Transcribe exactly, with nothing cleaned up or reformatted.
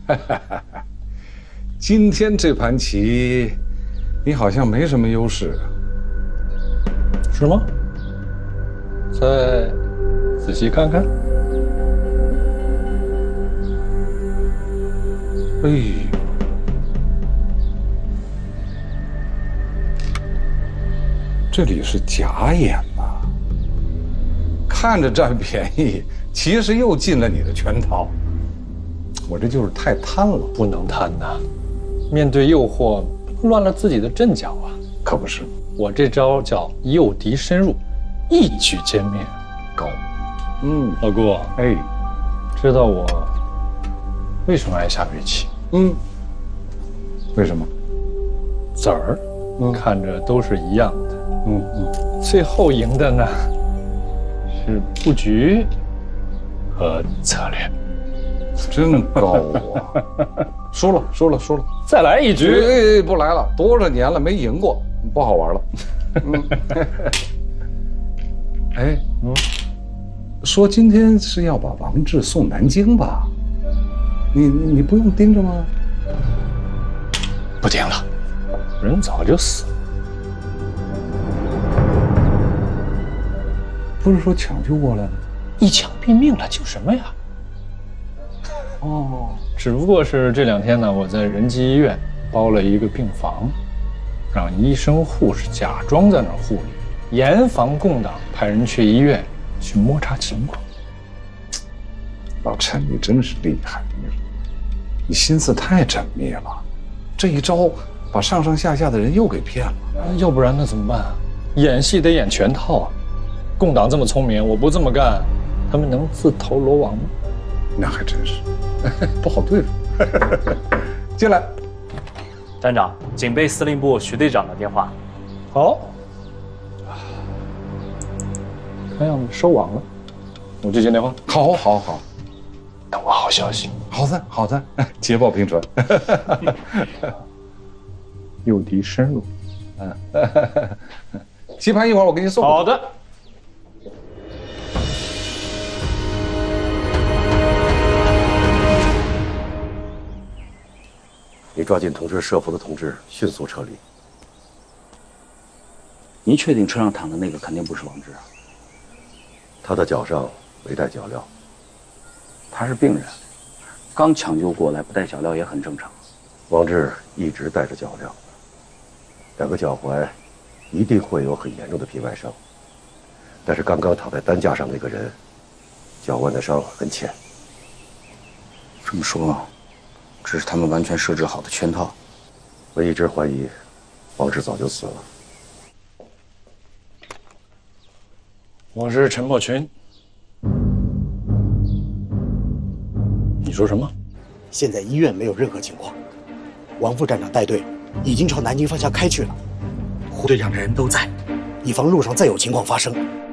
今天这盘棋，你好像没什么优势， 是吗？再仔细看看。 哎呦，这里是假眼呐，看着占便宜，其实又进了你的圈套。我这就是太贪了， 不能贪呐！面对诱惑，乱了自己的阵脚啊！ 可不是， 我这招叫诱敌深入，一举歼灭。 高。嗯， 老顾， 哎， 知道我为什么爱下围棋？ 嗯，为什么？ 子儿， 嗯看着都是一样的。 嗯嗯， 最后赢的呢，是布局和策略。 真高啊！输了，输了，输了！ 再来一局。 哎，不来了，多少年了没赢过，不好玩了。嗯，哎，嗯，说今天是要把王志送南京吧？你你不用盯着吗？ 不盯了，人早就死了。 不是说抢救过来了？ 一枪毙命了，救什么呀？ 哦， 只不过是这两天呢，我在仁济医院包了一个病房，让医生护士假装在那儿护理，严防共党派人去医院去摸查情况。 老陈，你真是厉害，你心思太缜密了，这一招把上上下下的人又给骗了。 要不然那怎么办啊？演戏得演全套啊！共党这么聪明，我不这么干，他们能自投罗网吗？ 那还真是不好对付。进来， 站长，警备司令部徐队长的电话。 好，看样子收网了，我去接电话。 好，好，好， 等我好消息。 好的，好的，捷报频传。 诱敌深入。 嗯，棋盘一会儿我给你送。 好的。 你抓紧通知设伏的同志迅速撤离。 您确定车上躺的那个肯定不是王志啊？ 他的脚上没带脚镣。 他是病人，刚抢救过来，不带脚镣也很正常。 王志一直带着脚镣，两个脚踝一定会有很严重的皮外伤，但是刚刚躺在担架上那个人，脚腕的伤很浅。 这么说，这是他们完全设置好的圈套。 我一直怀疑王志早就死了。 我是陈默群。你说什么？ 现在医院没有任何情况，王副站长带队已经朝南京方向开去了，胡队长的人都在，以防路上再有情况发生。